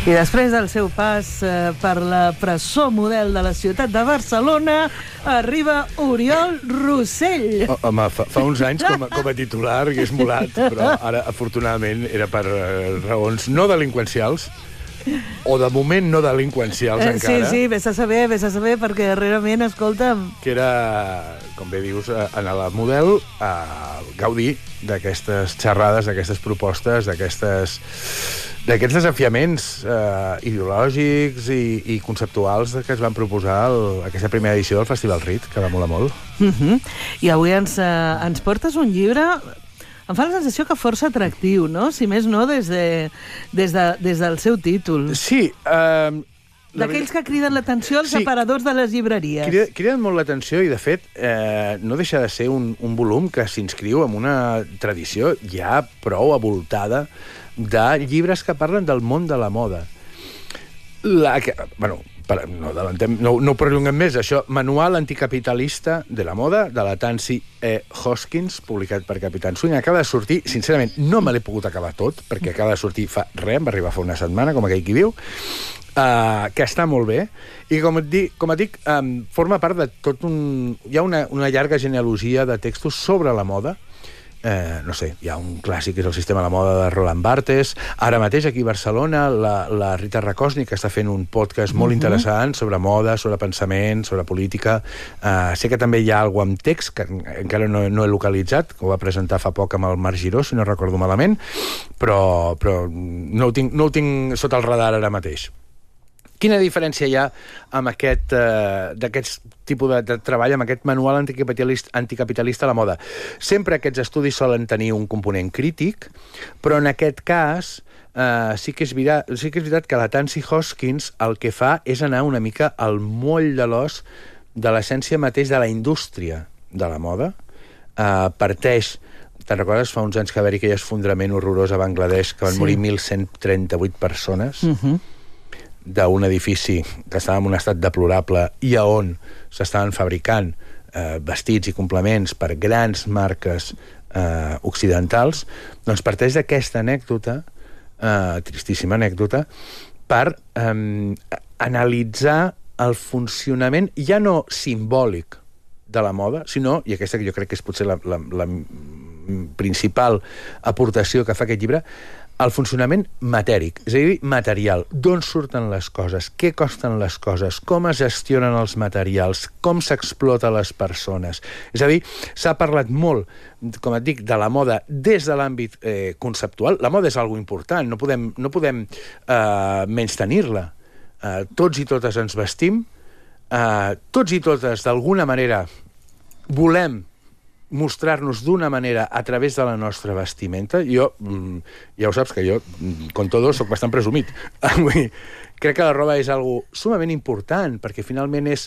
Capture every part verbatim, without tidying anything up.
I després del seu pas eh, per la presó model de la ciutat de Barcelona, arriba Oriol Rossell. Oh, home, fa, fa uns anys com a, com a titular hagués molat, però ara, afortunadament, era per uh, raons no delinqüencials, o de moment no delinqüencials Eh, encara. sí, sí, vés a saber, vés a saber, perquè darrerament, escolta'm... Que era, com bé dius, eh, en la model, a gaudir d'aquestes xerrades, d'aquestes propostes, d'aquestes d'aquests desafiaments eh, ideològics i, i conceptuals que es van proposar a aquesta primera edició del Festival R I T, que va molar molt. Uh -huh. I avui ens, eh, ens portes un llibre... Em fa la sensació que força atractiu, no? Si més no, des, de, des, de, des del seu títol. Sí. Eh, D'aquells que criden l'atenció als Sí. aparadors de les llibreries. Criden, criden molt l'atenció i, de fet, eh, no deixa de ser un, un volum que s'inscriu en una tradició ja prou avoltada de llibres que parlen del món de la moda. La que, bueno, per, no, adelantem, no, no ho perllonguem més, això, Manual anticapitalista de la moda, de la Tansy E. Hoskins, publicat per Capitán Swing. Acaba de sortir, sincerament, no me l'he pogut acabar tot, perquè acaba de sortir fa res, em va arribar fa una setmana, com aquell qui diu, uh, que està molt bé, i com et dic, com et dic um, forma part de tot un... Hi ha una, una llarga genealogia de textos sobre la moda. Eh, no sé, hi ha un clàssic que és el Sistema de la moda de Roland Barthes. Ara mateix aquí a Barcelona la, la Rita Rakosnik està fent un podcast molt uh-huh. interessant sobre moda, sobre pensament, sobre política. Eh, sé que també hi ha alguna amb text que encara no, no he localitzat, que ho va presentar fa poc amb el Marc Giró, si no recordo malament, però, però no, ho tinc, no ho tinc sota el radar ara mateix. Quina diferència hi ha amb aquest eh, d'aquest tipus de, de treball, amb aquest manual anticapitalista, anticapitalista a la moda? Sempre aquests estudis solen tenir un component crític, però en aquest cas eh, sí, que és veritat, sí que és veritat que la Tansy Hoskins el que fa és anar una mica al moll de l'os de l'essència mateix de la indústria de la moda. Eh, parteix... Te'n recordes? Fa uns anys que va haver-hi aquell esfondrament horrorós a Bangladesh, que van sí. morir mil cent trenta-vuit persones. Uh-huh. d'un edifici que estava en un estat deplorable i a on s'estaven fabricant eh, vestits i complements per grans marques eh, occidentals, doncs parteix d'aquesta anècdota, eh, tristíssima anècdota, per eh, analitzar el funcionament ja no simbòlic de la moda, sinó, i aquesta que jo crec que és potser la, la, la principal aportació que fa aquest llibre, el funcionament matèric, és a dir, material. D'on surten les coses? Què costen les coses? Com es gestionen els materials? Com s'explota les persones? És a dir, s'ha parlat molt, com et dic, de la moda des de l'àmbit eh, conceptual. La moda és algo important, no podem, no podem eh, menystenir-la. Eh, tots i totes ens vestim, eh, tots i totes, d'alguna manera, volem mostrar-nos d'una manera a través de la nostra vestimenta. Jo, ja ho saps, que jo, con todo, soc bastant presumit. Crec que la roba és algo sumament important, perquè finalment és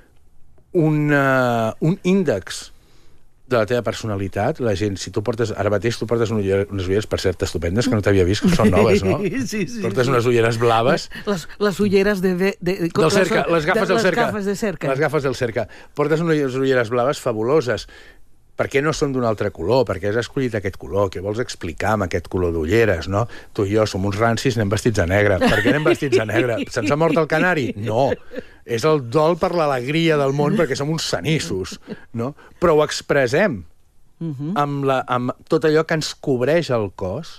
un, uh, un índex de la teva personalitat. La gent, si tu portes... Ara mateix tu portes unes ulleres, unes ulleres per cert, estupendes, que no t'havia vist, que són noves, no? Sí, sí. Portes unes ulleres blaves. Les, les ulleres de... de, de, de del cerca, les gafes de, del cerca. Les gafes de cerca. Les gafes del cerca. Portes unes ulleres blaves fabuloses. Per què no són d'un altre color? Per què has escollit aquest color? Què vols explicar amb aquest color d'ulleres, no? Tu i jo som uns rancis, anem vestits de negre. Per què anem vestits de negre? Se'ns ha mort el canari? No. És el dol per l'alegria del món, perquè som uns sanissos, no? Però ho expressem amb, la, amb tot allò que ens cobreix el cos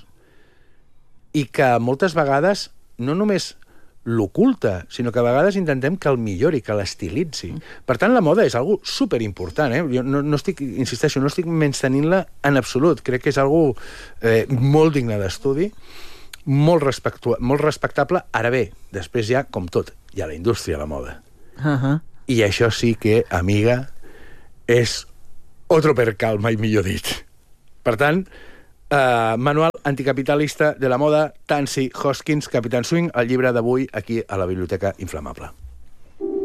i que moltes vegades no només l'oculta, sinó que a vegades intentem que el millori, que l'estilitzi. Per tant, la moda és algo superimportant, eh? Jo no, no estic, insisteixo, no estic menystenint-la en absolut. Crec que és algo eh, molt digne d'estudi, molt, respectu- molt respectable. Ara bé, després ja, com tot, hi ha la indústria de la moda. Uh-huh. I això sí que, amiga, és otro percal, mai millor dit. Per tant, Uh, Manual anticapitalista de la moda, Tansy Hoskins, Capitán Swing, el llibre d'avui aquí a la Biblioteca Inflamable.